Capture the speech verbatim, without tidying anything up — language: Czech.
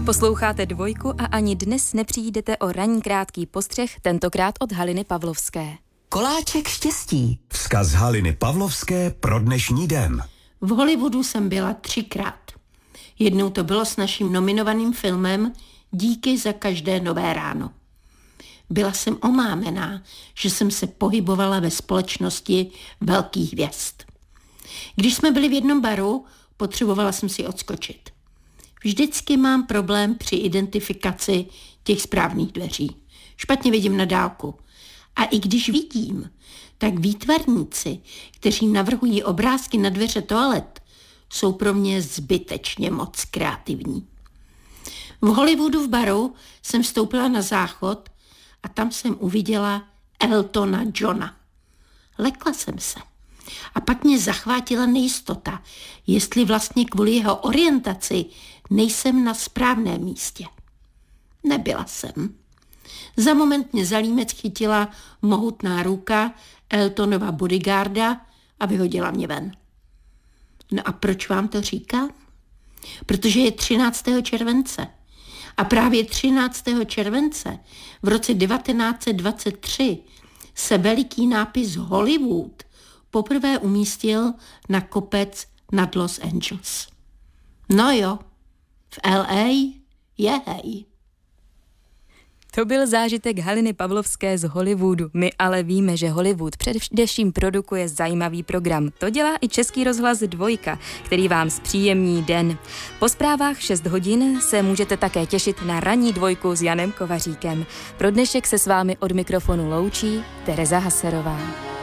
Posloucháte Dvojku a ani dnes nepřijdete o ranní krátký postřeh, tentokrát od Haliny Pavlovské. Koláček štěstí. Vzkaz Haliny Pavlovské pro dnešní den. V Hollywoodu jsem byla třikrát. Jednou to bylo s naším nominovaným filmem Díky za každé nové ráno. Byla jsem omámená, že jsem se pohybovala ve společnosti velkých hvězd. Když jsme byli v jednom baru, potřebovala jsem si odskočit. Vždycky mám problém při identifikaci těch správných dveří. Špatně vidím na dálku. A i když vidím, tak výtvarníci, kteří navrhují obrázky na dveře toalet, jsou pro mě zbytečně moc kreativní. V Hollywoodu v baru jsem vstoupila na záchod a tam jsem uviděla Eltona Johna. Lekla jsem se. A pak mě zachvátila nejistota, jestli vlastně kvůli jeho orientaci nejsem na správném místě. Nebyla jsem. Za moment mě za límec chytila mohutná ruka Eltonova bodyguarda a vyhodila mě ven. No a proč vám to říkám? Protože je třináctého července. A právě třináctého července v roce devatenáct set dvacet tři se veliký nápis Hollywood poprvé umístil na kopec nad Los Angeles. No jo, v L A je hej. To byl zážitek Haliny Pavlovské z Hollywoodu. My ale víme, že Hollywood především produkuje zajímavý program. To dělá i Český rozhlas Dvojka, který vám zpříjemní den. Po zprávách šest hodin se můžete také těšit na ranní Dvojku s Janem Kovaříkem. Pro dnešek se s vámi od mikrofonu loučí Tereza Haserová.